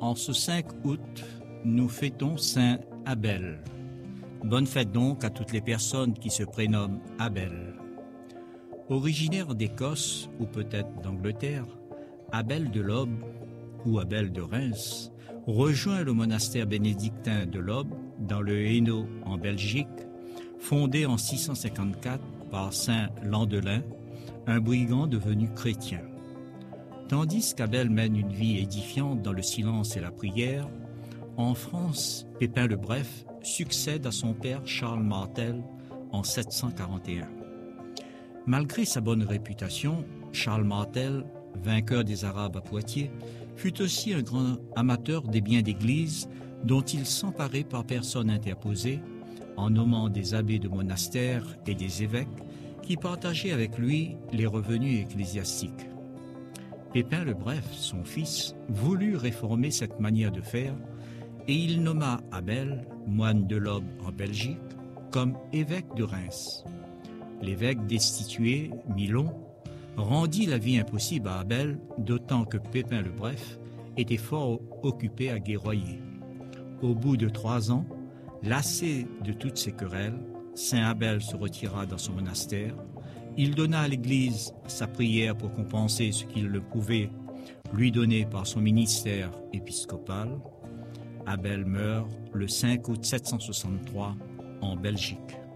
En ce 5 août, nous fêtons Saint Abel. Bonne fête donc à toutes les personnes qui se prénomment Abel. Originaire d'Écosse ou peut-être d'Angleterre, Abel de l'Aube ou Abel de Reims rejoint le monastère bénédictin de l'Aube dans le Hainaut en Belgique, fondé en 654 par saint Landelin, un brigand devenu chrétien. Tandis qu'Abel mène une vie édifiante dans le silence et la prière, en France, Pépin le Bref succède à son père Charles Martel en 741. Malgré sa bonne réputation, Charles Martel, vainqueur des Arabes à Poitiers, fut aussi un grand amateur des biens d'église dont il s'emparait par personne interposée, en nommant des abbés de monastères et des évêques qui partageaient avec lui les revenus ecclésiastiques. Pépin le Bref, son fils, voulut réformer cette manière de faire et il nomma Abel, moine de l'Aube en Belgique, comme évêque de Reims. L'évêque destitué, Milon, rendit la vie impossible à Abel, d'autant que Pépin le Bref était fort occupé à guerroyer. Au bout de 3 ans, lassé de toutes ces querelles, saint Abel se retira dans son monastère. Il donna à l'Église sa prière pour compenser ce qu'il ne pouvait lui donner par son ministère épiscopal. Abel meurt le 5 août 763 en Belgique.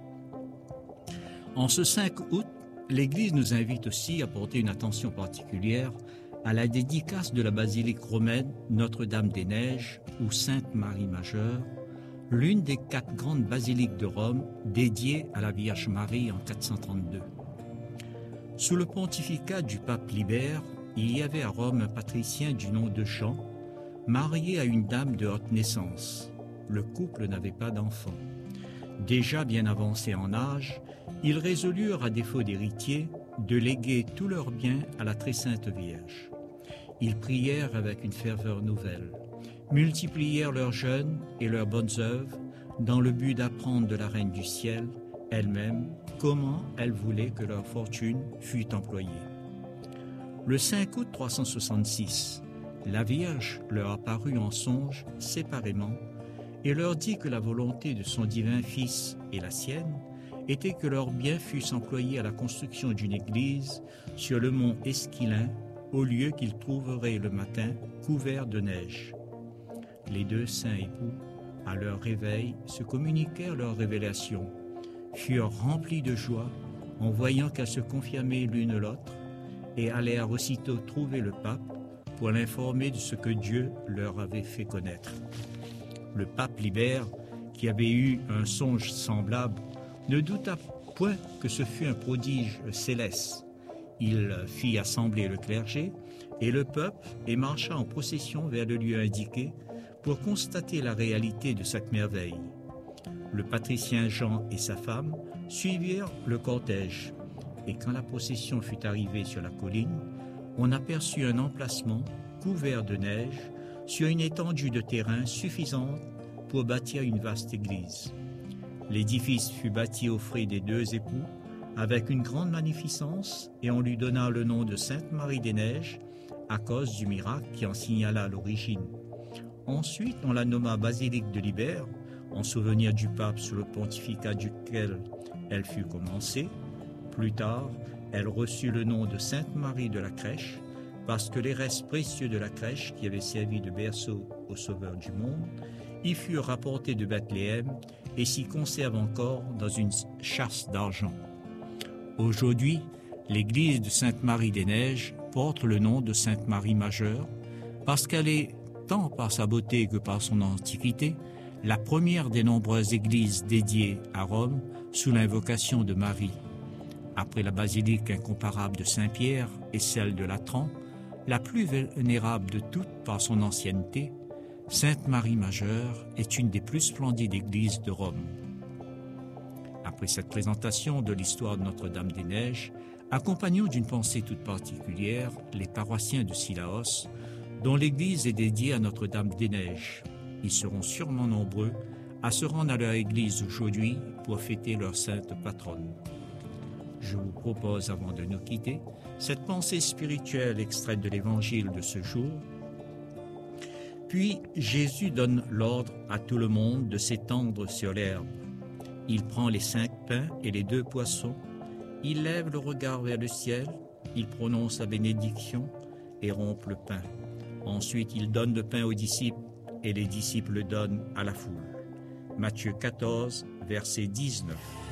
En ce 5 août, l'Église nous invite aussi à porter une attention particulière à la dédicace de la basilique romaine Notre-Dame-des-Neiges ou Sainte-Marie Majeure, l'une des 4 grandes basiliques de Rome dédiées à la Vierge Marie en 432. Sous le pontificat du pape Libère, il y avait à Rome un patricien du nom de Jean, marié à une dame de haute naissance. Le couple n'avait pas d'enfant. Déjà bien avancés en âge, ils résolurent, à défaut d'héritiers, de léguer tous leurs biens à la très sainte Vierge. Ils prièrent avec une ferveur nouvelle, multiplièrent leurs jeûnes et leurs bonnes œuvres dans le but d'apprendre de la Reine du Ciel, elle-même, comment elle voulait que leur fortune fût employée. Le 5 août 366, la Vierge leur apparut en songe séparément et leur dit que la volonté de son divin Fils et la sienne était que leurs biens fussent employés à la construction d'une église sur le mont Esquilin, au lieu qu'ils trouveraient le matin couvert de neige. Les 2 saints époux, à leur réveil, se communiquèrent leur révélation, furent remplis de joie en voyant qu'elles se confirmaient l'une l'autre et allèrent aussitôt trouver le pape pour l'informer de ce que Dieu leur avait fait connaître. Le pape Libère, qui avait eu un songe semblable, ne douta point que ce fût un prodige céleste. Il fit assembler le clergé et le peuple et marcha en procession vers le lieu indiqué pour constater la réalité de cette merveille. Le patricien Jean et sa femme suivirent le cortège, et quand la procession fut arrivée sur la colline, on aperçut un emplacement couvert de neige sur une étendue de terrain suffisante pour bâtir une vaste église. L'édifice fut bâti aux frais des 2 époux avec une grande magnificence et on lui donna le nom de Sainte-Marie-des-Neiges à cause du miracle qui en signala l'origine. Ensuite, on la nomma basilique de Libère en souvenir du pape sous le pontificat duquel elle fut commencée. Plus tard, elle reçut le nom de Sainte-Marie de la Crèche parce que les restes précieux de la crèche qui avait servi de berceau au Sauveur du monde y furent rapportés de Bethléem et s'y conservent encore dans une châsse d'argent. Aujourd'hui, l'église de Sainte-Marie-des-Neiges porte le nom de Sainte-Marie Majeure parce qu'elle est, tant par sa beauté que par son antiquité, la première des nombreuses églises dédiées à Rome sous l'invocation de Marie. Après la basilique incomparable de Saint-Pierre et celle de Latran, la plus vénérable de toutes par son ancienneté, Sainte-Marie Majeure est une des plus splendides églises de Rome. Après cette présentation de l'histoire de Notre-Dame-des-Neiges, accompagnons d'une pensée toute particulière les paroissiens de Sillaos, dont l'église est dédiée à Notre-Dame-des-Neiges. Ils seront sûrement nombreux à se rendre à leur église aujourd'hui pour fêter leur sainte patronne. Je vous propose, avant de nous quitter, cette pensée spirituelle extraite de l'évangile de ce jour. Puis Jésus donne l'ordre à tout le monde de s'étendre sur l'herbe. Il prend les 5 pains et les 2 poissons, il lève le regard vers le ciel, il prononce la bénédiction et rompt le pain. Ensuite, il donne le pain aux disciples et les disciples le donnent à la foule. Matthieu 14, verset 19.